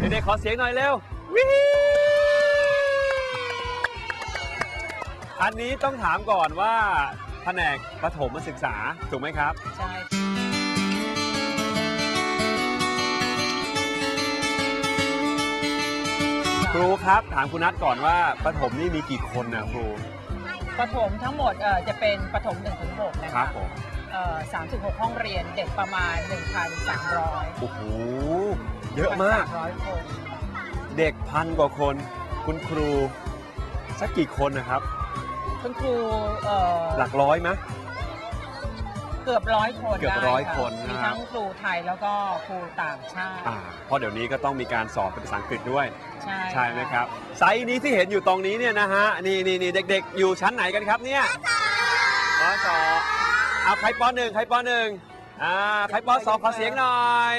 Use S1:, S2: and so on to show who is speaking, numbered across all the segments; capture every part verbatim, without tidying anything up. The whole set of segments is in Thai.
S1: เด็กๆขอเสียงหน่อยเร็ววิอันนี้ต้องถามก่อนว่าแผนกประถมศึกษาถูกไหมครับ
S2: ใช่
S1: ครูครับถามคุณนัทก่อนว่าประถมนี่มีกี่คนนะครู
S2: ประถมทั้งหมดเอ่อจะเป็นประถมหนึ่งถึงหกนะคะ
S1: ครับผม
S2: เอ่อสามสิบหกห้องเรียนเด็กประมาณ หนึ่งพันสามร้อย
S1: โอ้โหเยอะมาก
S2: ร้อยคน
S1: เด็กพันกว่าคนคุณครูสักกี่คนนะครับ
S2: คุณครูเอ่อ
S1: หลักร้อยไหม
S2: เกือบร้อยคน
S1: เกือบร้อยคน
S2: มีทั้งครูไทยแล้วก็ครูต่างชาติ
S1: เพราะเดี๋ยวนี้ก็ต้องมีการสอนเป็นภาษาอังกฤษด้วย
S2: ใช่
S1: ใช่ไหมครับไซส์นี้ที่เห็นอยู่ตรงนี้เนี่ยนะฮะนี่นี่นี่เด็กๆอยู่ชั้นไหนกันครับเนี่ยป.สองเอาใครป.หนึ่งใครป.หนึ่งอ่าใครป.สองขอเสียงหน่อย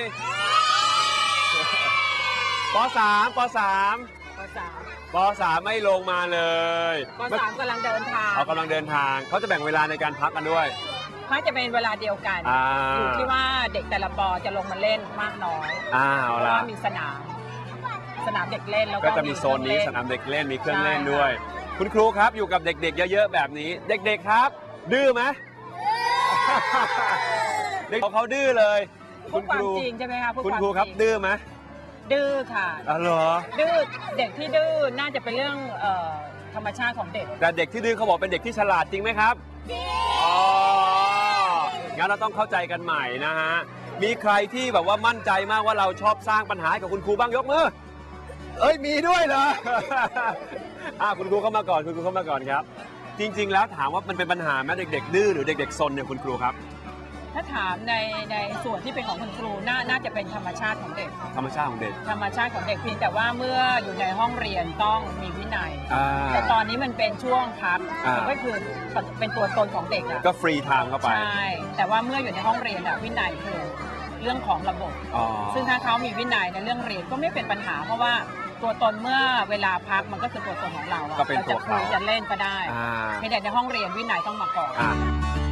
S1: ป.สามป.สาม
S2: ป.สาม
S1: ป.สามไม่ลงมาเลย
S2: ป.สามกำลังเดินทาง
S1: เขากำลังเดินทางเขาจะแบ่งเวลาในการพักกันด้วย
S2: พักจะเป็นเวลาเดียวกันอยู่ที่ว่าเด็กแต่ละป.จะลงมาเล่นมากน้อยเพราะว่ามีสนามสนามเด็กเล่นแล้วก็
S1: จะมีโซนนี้สนามเด็กเล่นมีเครื่องเล่นด้วยคุณครูครับอยู่กับเด็กๆเยอะๆแบบนี้เด็กๆครับดื้อไหมเด็กเขาดื้อเลย
S2: คุณครูจริงใช่ไหมคะ
S1: คุณครูครับดื้อไหม
S2: ดื้อค่ะ
S1: อ๋อเหรอ
S2: ดื้อเด็กที่ดื้อน่าจะเป็นเรื่องธรรมชาติของเด็ก
S1: แต่เด็กที่ดื้อเขาบอกเป็นเด็กที่ฉลาดจริงไหมครับจริงอ๋องั้นเราต้องเข้าใจกันใหม่นะฮะมีใครที่แบบว่ามั่นใจมากว่าเราชอบสร้างปัญหากับคุณครูบ้างยกมือเอ้ยมีด้วยเหรออ่าคุณครูเข้ามาก่อนคุณครูเข้ามาก่อนครับจริงๆแล้วถามว่ามันเป็นปัญหาไหมเด็กๆดื้อหรือเด็กๆซนเนี่ยคุณครูครับ
S2: ถ้าถามในในส่วนที่เป็นของคุณครูน่าน่าจะเป็นธรรมชาติของเด็ก
S1: ธรรมชาติของเด็ก
S2: ธรรมชาติของเด็กเพียงแต่ว่าเมื่ออยู่ในห้องเรียนต้องมีวินัยแต่ตอนนี้มันเป็นช่วงพักมันก็คือเป็นตัวตนของเด็กอะ
S1: ก็ฟรีไทม์เข้าไป
S2: ใช่แต่ว่าเมื่ออยู่ในห้องเรียนอะวินัยคือเรื่องของระบบซึ่งถ้าเขามีวินัยในเรื่องเรียนก็ไม่เป็นปัญหาเพราะว่าตัวตนเมื่อเวลาพักมันก็คือตัวตนของเรา
S1: เราจะคุย
S2: จะเล่นก็ได้ไม่ได้ในห้องเรียนวินัยต้องมาก่อน